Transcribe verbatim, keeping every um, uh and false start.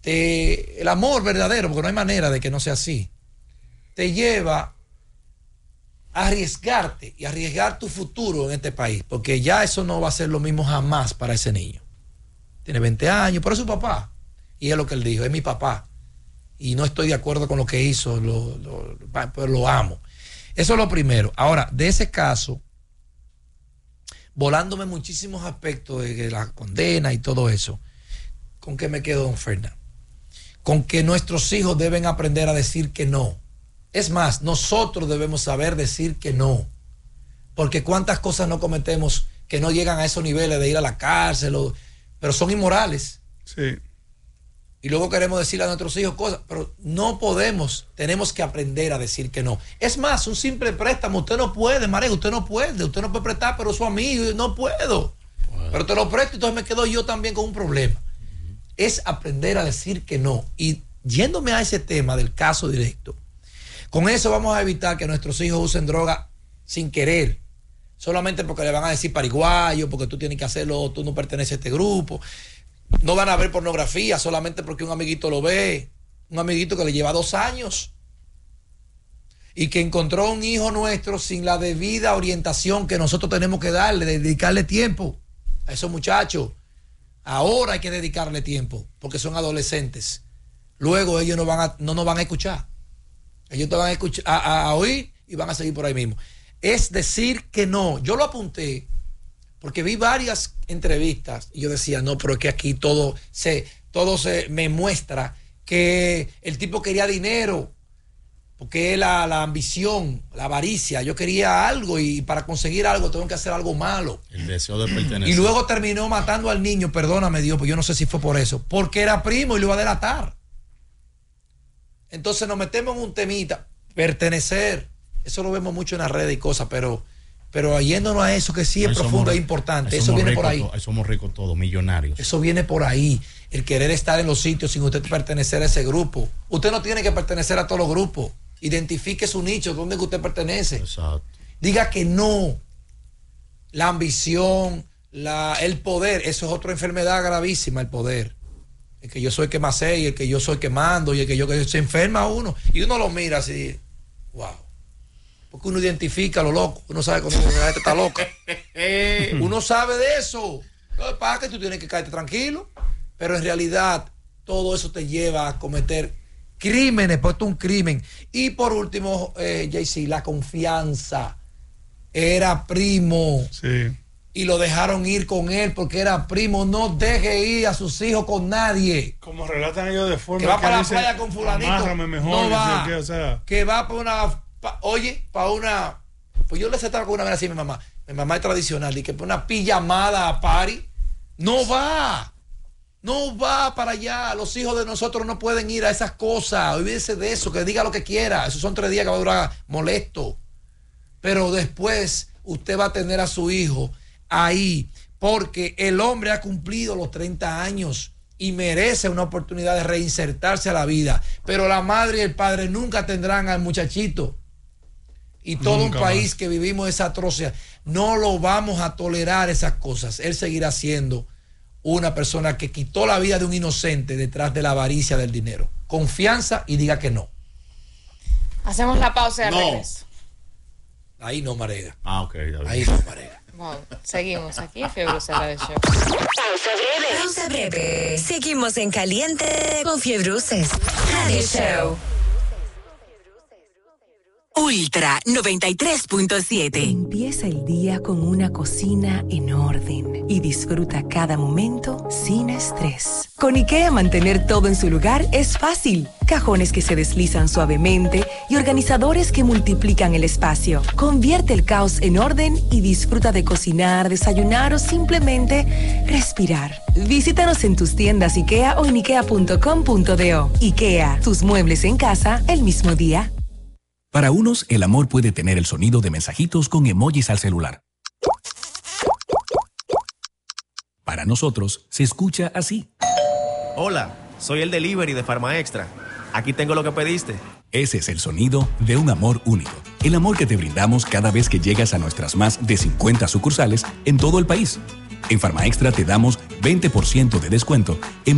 te, el amor verdadero, porque no hay manera de que no sea así, te lleva a arriesgarte y arriesgar tu futuro en este país, porque ya eso no va a ser lo mismo jamás para ese niño. Tiene veinte años, pero es su papá, y es lo que él dijo, es mi papá, y no estoy de acuerdo con lo que hizo, lo, lo, pero lo amo. Eso es lo primero. Ahora, de ese caso, volándome muchísimos aspectos de la condena y todo eso, ¿con qué me quedo, don Fernando? Con que nuestros hijos deben aprender a decir que no. Es más, nosotros debemos saber decir que no, porque cuántas cosas no cometemos que no llegan a esos niveles de ir a la cárcel, o, pero son inmorales. Sí. Y luego queremos decirle a nuestros hijos cosas, pero no podemos, tenemos que aprender a decir que no. Es más, un simple préstamo, usted no puede, María, usted no puede, usted no puede prestar, pero su amigo, no puedo. Bueno. Pero te lo presto, entonces me quedo yo también con un problema. Uh-huh. Es aprender a decir que no. Y yéndome a ese tema del caso directo, con eso vamos a evitar que nuestros hijos usen droga sin querer, solamente porque le van a decir pariguayo, porque tú tienes que hacerlo, tú no perteneces a este grupo. No van a ver pornografía solamente porque un amiguito lo ve, un amiguito que le lleva dos años y que encontró un hijo nuestro sin la debida orientación que nosotros tenemos que darle, dedicarle tiempo a esos muchachos. Ahora hay que dedicarle tiempo porque son adolescentes. Luego ellos no, van a, no nos van a escuchar. Ellos te van a, escuchar, a, a, a oír y van a seguir por ahí mismo. Es decir que no. Yo lo apunté porque vi varias entrevistas y yo decía, no, pero es que aquí todo se, todo se me muestra que el tipo quería dinero, porque es la, la ambición, la avaricia. Yo quería algo y para conseguir algo tengo que hacer algo malo. El deseo de pertenecer. Y luego terminó matando al niño, perdóname Dios, pues yo no sé si fue por eso, porque era primo y lo iba a delatar. Entonces nos metemos en un temita, pertenecer, eso lo vemos mucho en las redes y cosas, pero... Pero yéndonos a eso que sí es profundo e importante, eso viene por ahí. To, somos ricos todos, millonarios. Eso viene por ahí, el querer estar en los sitios sin usted pertenecer a ese grupo. Usted no tiene que pertenecer a todos los grupos. Identifique su nicho, donde usted pertenece. Exacto. Diga que no. La ambición, la, el poder, eso es otra enfermedad gravísima, el poder. El que yo soy que más sé y el que yo soy que mando y el que yo que se enferma uno. Y uno lo mira así, wow. Porque uno identifica a lo loco, uno sabe cuando la gente está loca. Uno sabe de eso. No, para que tú tienes que caerte tranquilo, pero en realidad todo eso te lleva a cometer crímenes, pues esto es un crimen. Y por último, eh, J C, la confianza. Era primo. Sí. Y lo dejaron ir con él porque era primo. No deje ir a sus hijos con nadie. Como relatan ellos de forma que va que para la dice, playa con fulanito. Mejor, no va. Que, o sea. que va para una... Pa, oye, para una... Pues yo le aceptaba con una vez así a mi mamá. Mi mamá es tradicional. Y que para una pijamada a party. No va. No va para allá. Los hijos de nosotros no pueden ir a esas cosas. Olvídese de eso. Que diga lo que quiera. Esos son tres días que va a durar molesto. Pero después usted va a tener a su hijo ahí. Porque el hombre ha cumplido los treinta años. Y merece una oportunidad de reinsertarse a la vida. Pero la madre y el padre nunca tendrán al muchachito. Y todo nunca un país más. Que vivimos esa atrocidad. No lo vamos a tolerar esas cosas. Él seguirá siendo una persona que quitó la vida de un inocente detrás de la avaricia del dinero. Confianza y diga que no. Hacemos la pausa y al no. regreso. Ahí no, Marega. Ah, ok. Ahí no, Marega. Wow. Seguimos aquí en Fiebre Brucela de Show. Pausa breve. Pausa breve. Seguimos en caliente con Fiebruces Radio Show. Ultra noventa y tres punto siete. Empieza el día con una cocina en orden y disfruta cada momento sin estrés. Con IKEA mantener todo en su lugar es fácil. Cajones que se deslizan suavemente y organizadores que multiplican el espacio. Convierte el caos en orden y disfruta de cocinar, desayunar o simplemente respirar. Visítanos en tus tiendas IKEA o en ikea punto com punto do. IKEA, tus muebles en casa el mismo día. Para unos, el amor puede tener el sonido de mensajitos con emojis al celular. Para nosotros, se escucha así. Hola, soy el delivery de Farma Extra. Aquí tengo lo que pediste. Ese es el sonido de un amor único. El amor que te brindamos cada vez que llegas a nuestras más de cincuenta sucursales en todo el país. En Farma Extra te damos veinte por ciento de descuento en